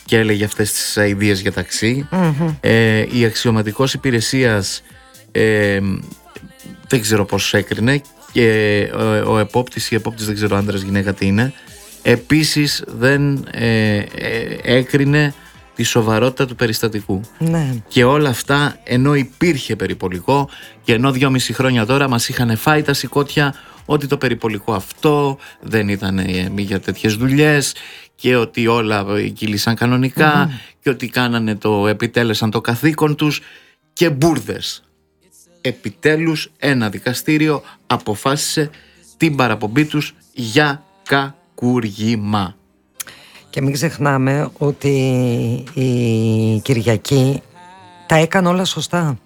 και έλεγε αυτές τις αηδίες για ταξί. Η αξιωματικός υπηρεσίας δεν ξέρω πώς έκρινε, και ο επόπτης, η επόπτης δεν ξέρω άντρας γυναίκα τι είναι, επίσης δεν έκρινε τη σοβαρότητα του περιστατικού. Ναι. Και όλα αυτά ενώ υπήρχε περιπολικό και ενώ 2,5 χρόνια τώρα μας είχαν φάει τα σηκώτια ότι το περιπολικό αυτό δεν ήταν για τέτοιες δουλειές και ότι όλα κύλησαν κανονικά και ότι επιτέλεσαν το καθήκον τους και μπουρδες. Επιτέλους ένα δικαστήριο αποφάσισε την παραπομπή τους για κακούργημα. Και μην ξεχνάμε ότι η Κυριακή τα έκανε όλα σωστά.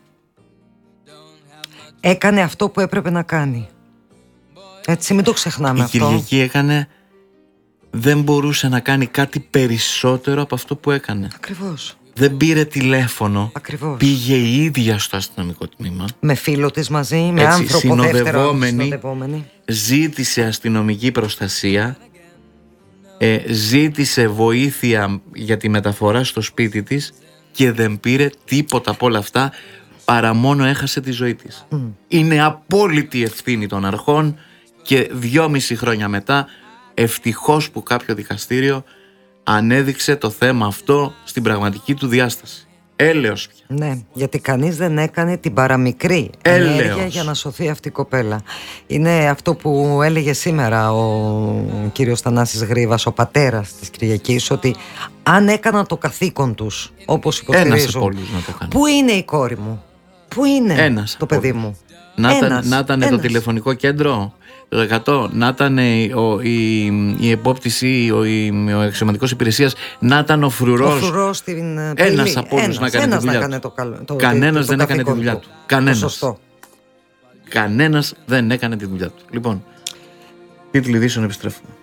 Έκανε αυτό που έπρεπε να κάνει. Έτσι, μην το ξεχνάμε αυτό. Η Κυριακή δεν μπορούσε να κάνει κάτι περισσότερο από αυτό που έκανε. Ακριβώς. Δεν πήρε τηλέφωνο. Ακριβώς. Πήγε η ίδια στο αστυνομικό τμήμα. Με φίλο της μαζί, με άνθρωπο δεύτερο συνοδευόμενη. Ζήτησε αστυνομική προστασία. Ζήτησε βοήθεια για τη μεταφορά στο σπίτι της και δεν πήρε τίποτα από όλα αυτά, παρά μόνο έχασε τη ζωή της. Είναι απόλυτη ευθύνη των αρχών και 2,5 χρόνια μετά ευτυχώς που κάποιο δικαστήριο ανέδειξε το θέμα αυτό στην πραγματική του διάσταση. Έλεος πια. Ναι, γιατί κανείς δεν έκανε την παραμικρή ενέργεια για να σωθεί αυτή η κοπέλα. Είναι αυτό που έλεγε σήμερα ο κύριος Θανάσης Γρήβας, ο πατέρας της Κυριακής, ότι αν έκαναν το καθήκον τους όπως υποστηρίζουν, πού είναι η κόρη μου, πού είναι το παιδί μου. Να ήταν το τηλεφωνικό κέντρο, το 100, να ήταν η επόπτηση, ο αξιωματικός υπηρεσίας, να ήταν ο φρουρός. Ένας από όλους να κάνει τη δουλειά του. Κανένας δεν έκανε τη δουλειά του. Κανένας δεν έκανε τη δουλειά του. Λοιπόν, τίτλοι ειδήσεων, επιστρέφουμε.